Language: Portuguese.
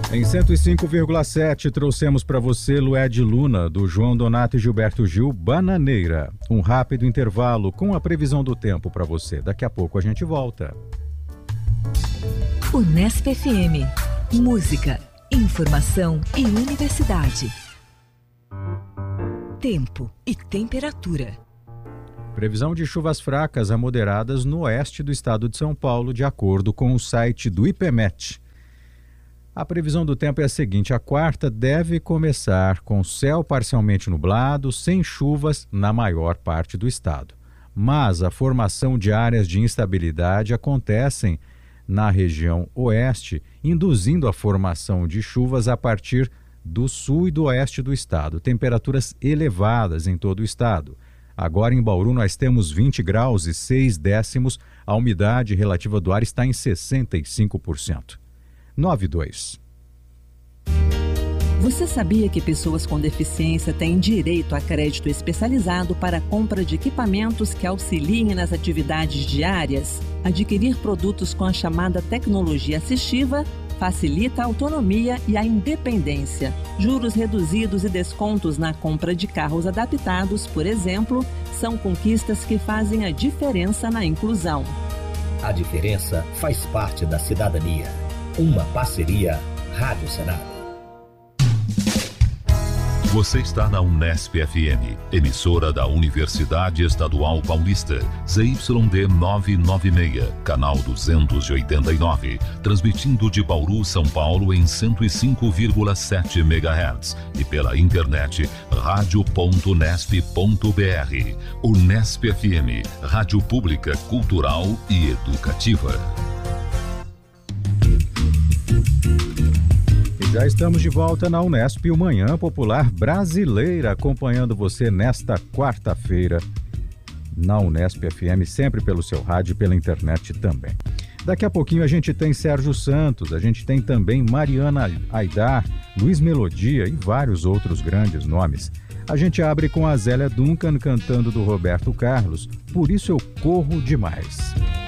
Em 105,7 trouxemos para você Lued Luna, do João Donato e Gilberto Gil, Bananeira. Um rápido intervalo com a previsão do tempo para você. Daqui a pouco a gente volta. Unesp FM. Música, informação e universidade. Tempo e temperatura. Previsão de chuvas fracas a moderadas no oeste do estado de São Paulo, de acordo com o site do IPMET. A previsão do tempo é a seguinte: a quarta deve começar com céu parcialmente nublado, sem chuvas na maior parte do estado. Mas a formação de áreas de instabilidade acontecem na região oeste, induzindo a formação de chuvas a partir do sul e do oeste do estado. Temperaturas elevadas em todo o estado. Agora em Bauru nós temos 20 graus e 6 décimos, a umidade relativa do ar está em 65%. 92. Você sabia que pessoas com deficiência têm direito a crédito especializado para a compra de equipamentos que auxiliem nas atividades diárias? Adquirir produtos com a chamada tecnologia assistiva facilita a autonomia e a independência. Juros reduzidos e descontos na compra de carros adaptados, por exemplo, são conquistas que fazem a diferença na inclusão. A diferença faz parte da cidadania. Uma parceria Rádio Senado. Você está na Unesp FM, emissora da Universidade Estadual Paulista, ZYD 996, canal 289, transmitindo de Bauru, São Paulo em 105,7 MHz e pela internet radio.unesp.br. Unesp FM, rádio pública, cultural e educativa. Já estamos de volta na Unesp, o Manhã Popular Brasileira, acompanhando você nesta quarta-feira na Unesp FM, sempre pelo seu rádio e pela internet também. Daqui a pouquinho a gente tem Sérgio Santos, a gente tem também Mariana Aidar, Luiz Melodia e vários outros grandes nomes. A gente abre com a Zélia Duncan cantando do Roberto Carlos, Por Isso Eu Corro Demais.